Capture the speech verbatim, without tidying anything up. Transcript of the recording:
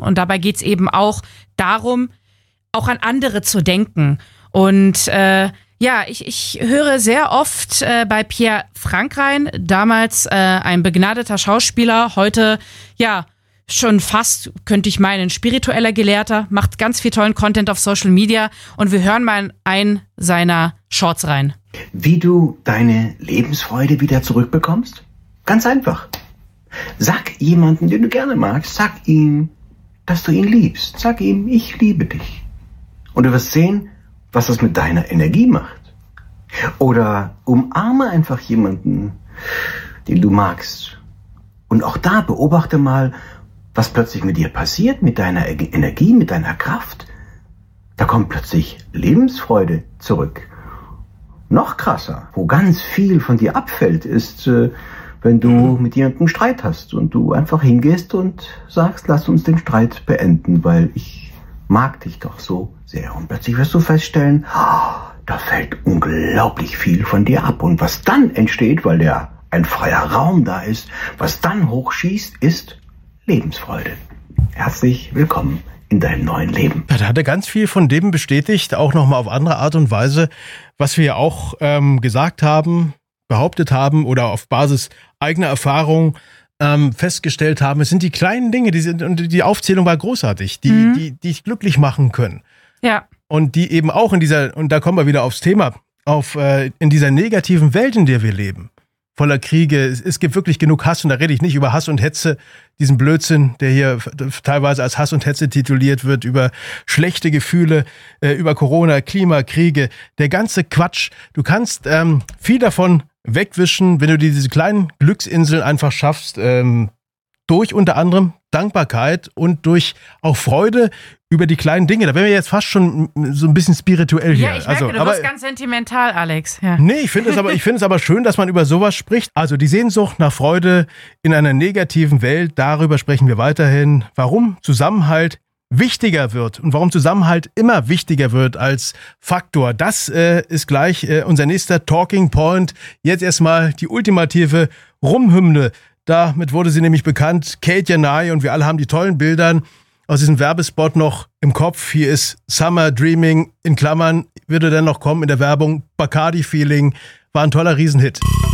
Und dabei geht's eben auch darum, auch an andere zu denken. Und äh, ja, ich, ich höre sehr oft äh, bei Pierre Frankrein, damals äh, ein begnadeter Schauspieler, heute ja schon fast, könnte ich meinen, spiritueller Gelehrter, macht ganz viel tollen Content auf Social Media und wir hören mal in einen seiner Shorts rein. Wie du deine Lebensfreude wieder zurückbekommst? Ganz einfach. Sag jemanden, den du gerne magst, sag ihm, dass du ihn liebst. Sag ihm, ich liebe dich. Und du wirst sehen, was das mit deiner Energie macht. Oder umarme einfach jemanden, den du magst. Und auch da beobachte mal, was plötzlich mit dir passiert, mit deiner Energie, mit deiner Kraft. Da kommt plötzlich Lebensfreude zurück. Noch krasser, wo ganz viel von dir abfällt, ist, äh, wenn du mit jemandem Streit hast und du einfach hingehst und sagst, lass uns den Streit beenden, weil ich mag dich doch so sehr. Und plötzlich wirst du feststellen, oh, da fällt unglaublich viel von dir ab. Und was dann entsteht, weil der ein freier Raum da ist, was dann hochschießt, ist Lebensfreude. Herzlich willkommen in deinem neuen Leben. Ja, da hat er ganz viel von dem bestätigt, auch nochmal auf andere Art und Weise, was wir ja auch ähm, gesagt haben, behauptet haben oder auf Basis eigener Erfahrung ähm, festgestellt haben. Es sind die kleinen Dinge, die sind, und die Aufzählung war großartig, die, mhm. die, die dich glücklich machen können. Ja. Und die eben auch in dieser, und da kommen wir wieder aufs Thema, auf äh, in dieser negativen Welt, in der wir leben, voller Kriege. Es, es gibt wirklich genug Hass und da rede ich nicht über Hass und Hetze, diesen Blödsinn, der hier teilweise als Hass und Hetze tituliert wird, über schlechte Gefühle, äh, über Corona, Klima, Kriege, der ganze Quatsch. Du kannst ähm, viel davon wegwischen, wenn du dir diese kleinen Glücksinseln einfach schaffst, ähm, durch unter anderem Dankbarkeit und durch auch Freude über die kleinen Dinge. Da wären wir jetzt fast schon so ein bisschen spirituell hier. Ja, ich merke, also, du aber, wirst ganz sentimental, Alex. Ja. Nee, ich finde es aber, ich finde es aber schön, dass man über sowas spricht. Also die Sehnsucht nach Freude in einer negativen Welt, darüber sprechen wir weiterhin. Warum Zusammenhalt wichtiger wird und warum Zusammenhalt immer wichtiger wird als Faktor. Das äh, ist gleich äh, unser nächster Talking Point. Jetzt erstmal die ultimative Rumhymne. Damit wurde sie nämlich bekannt, Kate Janai, und wir alle haben die tollen Bilder aus diesem Werbespot noch im Kopf. Hier ist Summer Dreaming, in Klammern, würde dann noch kommen in der Werbung, Bacardi Feeling, war ein toller Riesenhit.